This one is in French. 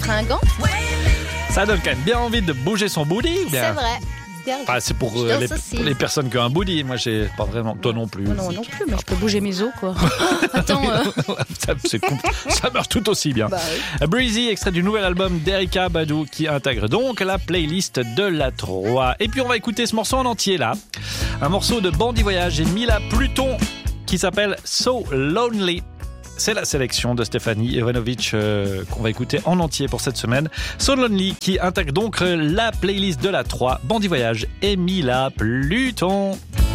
Fringant. Ça donne quand même bien envie de bouger son booty ou bien... C'est vrai. Enfin, c'est pour Je danse aussi. les personnes qui ont un booty. Moi, j'ai pas vraiment. Toi non plus. Non plus, mais je peux bouger mes os, quoi. Attends. Ça marche tout aussi bien. Bah oui. Breezy, extrait du nouvel album d'Erykah Badu qui intègre donc la playlist de la 3. Et puis on va écouter ce morceau en entier là. Un morceau de Bandy Voyage et Mila Pluton qui s'appelle So Lonely. C'est la sélection de Stéphanie Ivanovic qu'on va écouter en entier pour cette semaine. So Lonely qui intègre donc la playlist de la 3, Bandy Voyage et Mila Pluton.